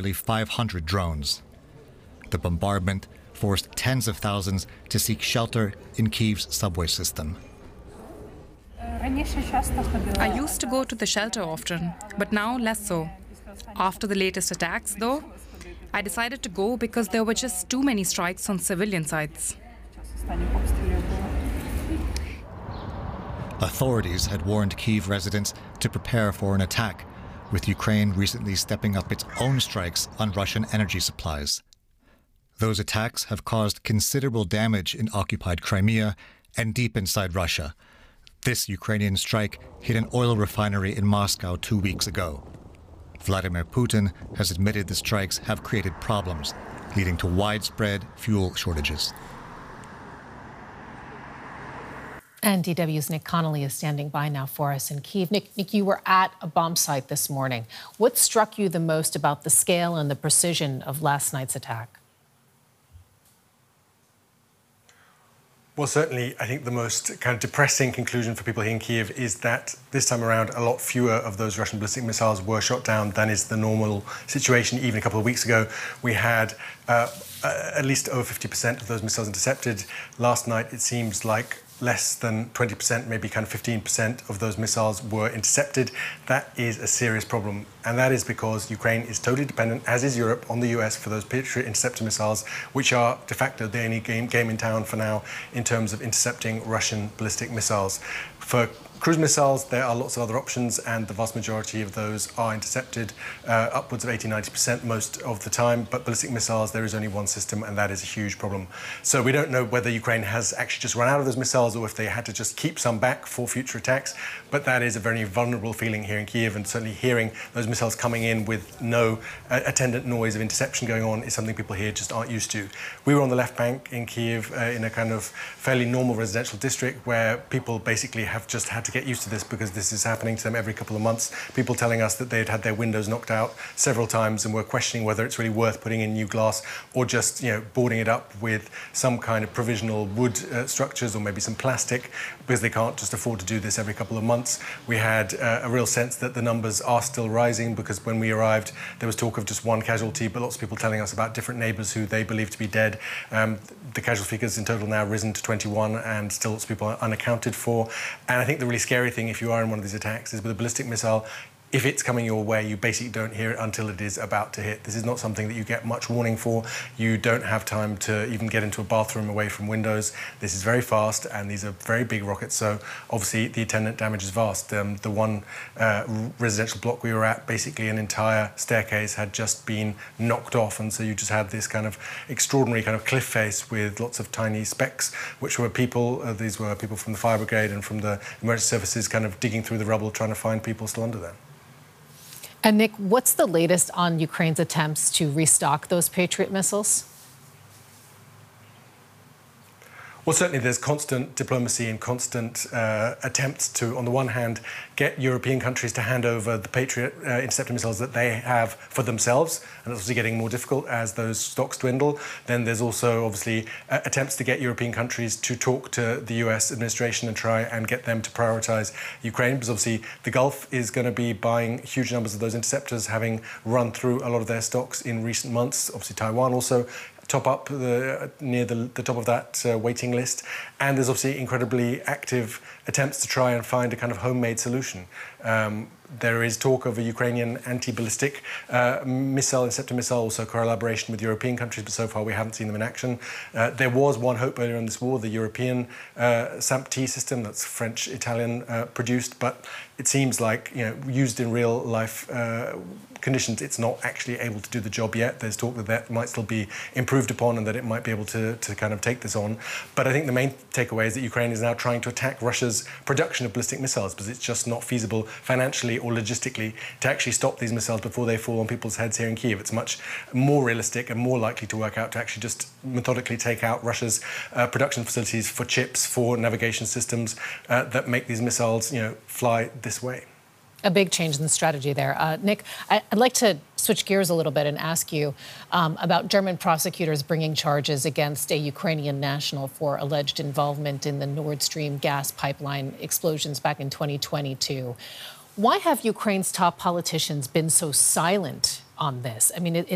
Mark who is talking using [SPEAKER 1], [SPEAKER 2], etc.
[SPEAKER 1] nearly 500 drones. The bombardment forced tens of thousands to seek shelter in Kyiv's subway system.
[SPEAKER 2] I used to go to the shelter often, but now less so. After the latest attacks, though, I decided to go because there were just too many strikes on civilian sites.
[SPEAKER 1] Authorities had warned Kyiv residents to prepare for an attack, with Ukraine recently stepping up its own strikes on Russian energy supplies. Those attacks have caused considerable damage in occupied Crimea and deep inside Russia. This Ukrainian strike hit an oil refinery in Moscow 2 weeks ago. Vladimir Putin has admitted the strikes have created problems, leading to widespread fuel shortages.
[SPEAKER 3] And DW's Nick Connolly is standing by now for us in Kyiv. Nick, you were at a bomb site this morning. What struck you the most about the scale and the precision of last night's attack?
[SPEAKER 4] Well, certainly, I think the most kind of depressing conclusion for people here in Kyiv is that this time around, a lot fewer of those Russian ballistic missiles were shot down than is the normal situation. Even a couple of weeks ago, we had at least over 50% of those missiles intercepted. Last night, it seems like less than 20%, maybe kind of 15% of those missiles were intercepted. That is a serious problem. And that is because Ukraine is totally dependent, as is Europe, on the US for those Patriot interceptor missiles, which are de facto the only game in town for now in terms of intercepting Russian ballistic missiles. For cruise missiles, there are lots of other options, and the vast majority of those are intercepted, upwards of 80-90% most of the time. But ballistic missiles, there is only one system, and that is a huge problem. So we don't know whether Ukraine has actually just run out of those missiles or if they had to just keep some back for future attacks. But that is a very vulnerable feeling here in Kyiv, and certainly hearing those missiles coming in with no attendant noise of interception going on is something people here just aren't used to. We were on the left bank in Kyiv in a kind of fairly normal residential district where people basically have just had to get used to this because this is happening to them every couple of months. People telling us that they'd had their windows knocked out several times and were questioning whether it's really worth putting in new glass or just, boarding it up with some kind of provisional wood structures or maybe some plastic, because they can't just afford to do this every couple of months. We had a real sense that the numbers are still rising, because when we arrived, there was talk of just one casualty, but lots of people telling us about different neighbours who they believe to be dead. The casualty figures in total now risen to 21, and still lots of people are unaccounted for. And I think the really scary thing, if you are in one of these attacks, is with a ballistic missile, if it's coming your way, you basically don't hear it until it is about to hit. This is not something that you get much warning for. You don't have time to even get into a bathroom away from windows. This is very fast, and these are very big rockets, so obviously the attendant damage is vast. The one residential block we were at, basically an entire staircase had just been knocked off, and so you just had this kind of extraordinary kind of cliff face with lots of tiny specks, which were people. These were people from the fire brigade and from the emergency services kind of digging through the rubble, trying to find people still under there.
[SPEAKER 3] And Nick, what's the latest on Ukraine's attempts to restock those Patriot missiles?
[SPEAKER 4] Well, certainly there's constant diplomacy and constant attempts to, on the one hand, get European countries to hand over the Patriot interceptor missiles that they have for themselves, and it's obviously getting more difficult as those stocks dwindle. Then there's also, obviously, attempts to get European countries to talk to the US administration and try and get them to prioritize Ukraine, because obviously the Gulf is going to be buying huge numbers of those interceptors, having run through a lot of their stocks in recent months. Obviously, Taiwan also top up near the top of that waiting list. And there's obviously incredibly active attempts to try and find a kind of homemade solution. There is talk of a Ukrainian anti-ballistic missile, interceptor missile, also collaboration with European countries, but so far we haven't seen them in action. There was one hope earlier in this war, the European SAMP-T system, that's French-Italian produced, but it seems like, used in real life conditions, it's not actually able to do the job yet. There's talk that might still be improved upon and that it might be able to kind of take this on. But I think the main takeaway is that Ukraine is now trying to attack Russia's production of ballistic missiles, because it's just not feasible financially or logistically to actually stop these missiles before they fall on people's heads here in Kyiv. It's much more realistic and more likely to work out to actually just methodically take out Russia's production facilities for chips, for navigation systems that make these missiles, fly this way.
[SPEAKER 3] A big change in the strategy there. Nick, I'd like to switch gears a little bit and ask you about German prosecutors bringing charges against a Ukrainian national for alleged involvement in the Nord Stream gas pipeline explosions back in 2022. Why have Ukraine's top politicians been so silent on this? I mean,